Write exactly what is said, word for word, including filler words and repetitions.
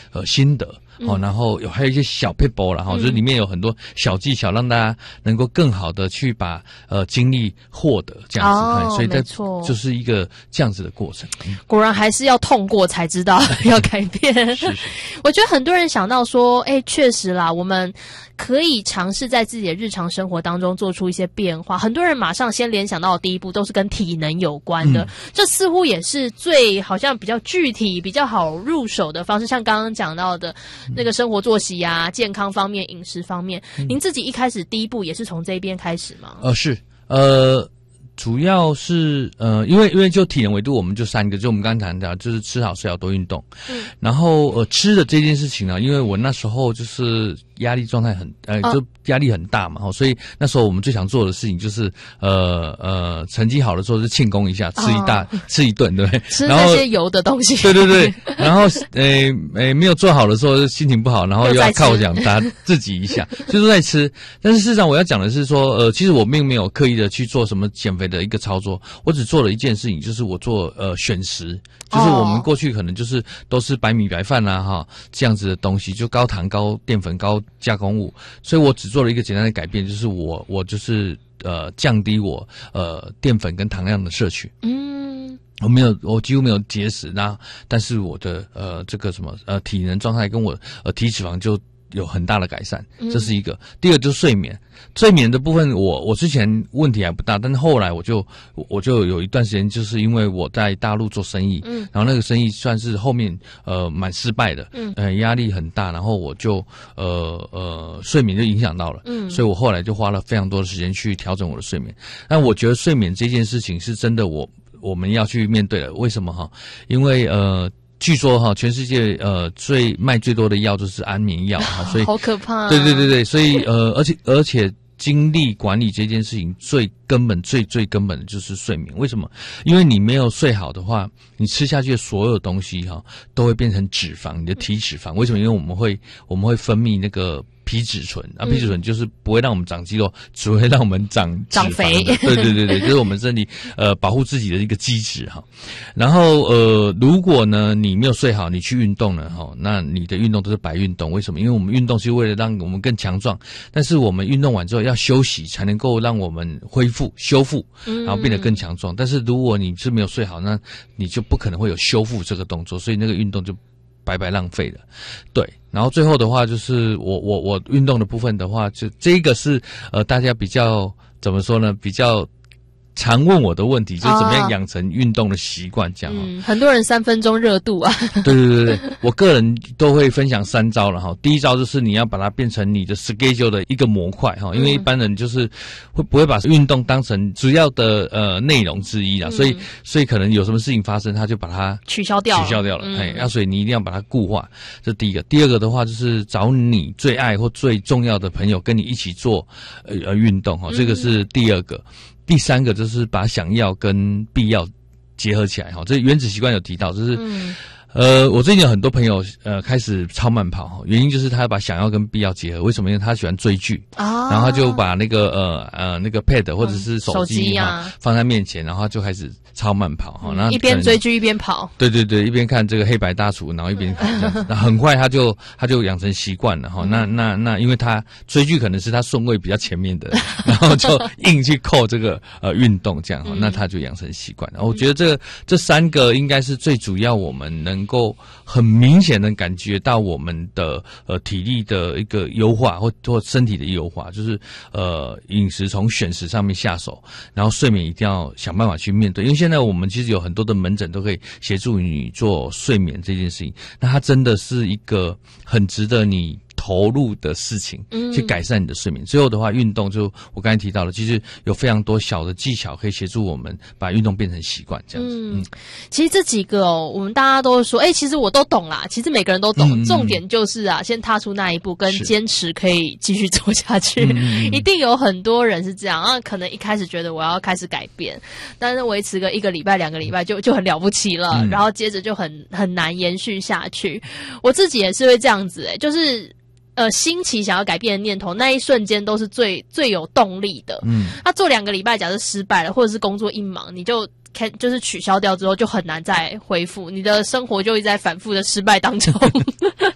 呃心得。哦，然后有还有一些小撇步啦，哈、嗯，就是里面有很多小技巧，让大家能够更好的去把呃精力获得这样子，哦、所以这就是一个这样子的过程。嗯、 果然还是要痛过才知道要改变。 是是， 我觉得很多人想到说，哎，确实啦，我们可以尝试在自己的日常生活当中做出一些变化。很多人马上先联想到的第一步都是跟体能有关的，嗯、这似乎也是最好像比较具体、比较好入手的方式。像刚刚讲到的。那个生活作息啊，健康方面、饮食方面，嗯、您自己一开始第一步也是从这边开始吗？ 呃，是，呃，主要是呃，因为因为就体能维度，我们就三个，就我们刚才谈到，就是吃好、睡好、多运动。嗯，然后呃，吃的这件事情呢，因为我那时候就是压力状态很呃，就压力很大嘛，所以那时候我们最想做的事情就是呃呃，成绩好的时候就庆功一下，吃一大、哦、吃一顿，对不对？ 吃那些油的东西。 对对对，然后诶诶、呃呃、没有做好的时候心情不好，然后又要犒奖打自己一下，就是在吃。但是事实上我要讲的是说，呃，其实我并没有刻意的去做什么减肥的一个操作，我只做了一件事情，就是我做呃选食，就是我们过去可能就是都是白米白饭啊哈这样子的东西，就高糖、高淀粉、高加工物，所以我只做了一个简单的改变，就是我我就是呃降低我呃淀粉跟糖量的摄取。嗯，我没有，我几乎没有节食，那但是我的呃这个什么呃体能状态跟我呃体脂肪就有很大的改善，这是一个。嗯、第二个就是睡眠，睡眠的部分我我之前问题还不大，但是后来我就我就有一段时间，就是因为我在大陆做生意，嗯，然后那个生意算是后面呃蛮失败的，嗯，呃压力很大，然后我就呃呃睡眠就影响到了，嗯，所以我后来就花了非常多的时间去调整我的睡眠。但我觉得睡眠这件事情是真的我我们要去面对的，为什么哈？因为呃。据说哈，全世界呃最卖最多的药就是安眠药哈，所以好可怕、啊。 对对对对，所以呃，而且而且精力管理这件事情最根本、最最根本的就是睡眠。为什么？因为你没有睡好的话，你吃下去的所有东西哈都会变成脂肪，你的体脂肪。为什么？因为我们会我们会分泌那个。皮质醇啊，皮质醇就是不会让我们长肌肉，只会让我们长脂肪长肥。 对对对对，就是我们身体呃保护自己的一个机制哈。然后呃，如果呢你没有睡好，你去运动了哈，那你的运动都是白运动。为什么？因为我们运动是为了让我们更强壮，但是我们运动完之后要休息，才能够让我们恢复、修复，然后变得更强壮。嗯、但是如果你是没有睡好，那你就不可能会有修复这个动作，所以那个运动就白白浪费了。对。然后最后的话就是我我我运动的部分的话，就这个是呃大家比较怎么说呢？比较常问我的问题，就是怎么样养成运动的习惯，这样哈、哦嗯。很多人三分钟热度啊。 对对对对，我个人都会分享三招了哈。第一招就是你要把它变成你的 schedule 的一个模块哈，因为一般人就是会不会把运动当成主要的呃内容之一啦，嗯、所以所以可能有什么事情发生，他就把它取消掉了， 取消掉了。哎、嗯，那、啊、所以你一定要把它固化，这是第一个。第二个的话就是找你最爱或最重要的朋友跟你一起做呃呃运动哈，这个是第二个。嗯第三个就是把想要跟必要结合起来哈，这原子习惯有提到，就是、嗯、呃，我最近有很多朋友呃开始超慢跑哈，原因就是他把想要跟必要结合。为什么？因为他喜欢追剧啊，然后他就把那个呃呃那个 pad 或者是手机哈、嗯啊、放在面前，然后就开始超慢跑哈，然后、 嗯、一边追剧一边跑。 对对对，一边看这个黑白大厨，然后一边跑这样子，那很快他就他就养成习惯了哈。那那那，因为他追剧可能是他顺位比较前面的，然后就硬去扣这个呃运动这样哈，那他就养成习惯了。我觉得这这三个应该是最主要，我们能够很明显的感觉到我们的呃体力的一个优化或或身体的优化，就是呃饮食从选食上面下手，然后睡眠一定要想办法去面对，因为现在。现在我们其实有很多的门诊都可以协助你做睡眠这件事情，那它真的是一个很值得你投入的事情，去改善你的睡眠。最后的话，运动就我刚才提到了，其实有非常多小的技巧可以协助我们把运动变成习惯，这样子。嗯， 其实这几个哦，我们大家都说，哎、欸，其实我都懂啦。其实每个人都懂，嗯、重点就是啊，先踏出那一步，跟坚持可以继续做下去。嗯、一定有很多人是这样啊，可能一开始觉得我要开始改变，但是维持个一个礼拜、两个礼拜就就很了不起了，嗯、然后接着就很很难延续下去。我自己也是会这样子、欸，哎，就是。呃，兴起想要改变的念头，那一瞬间都是最最有动力的。嗯，他、啊、做两个礼拜，假设失败了，或者是工作一忙，你就开就是取消掉之后，就很难再恢复，你的生活就一直在反复的失败当中。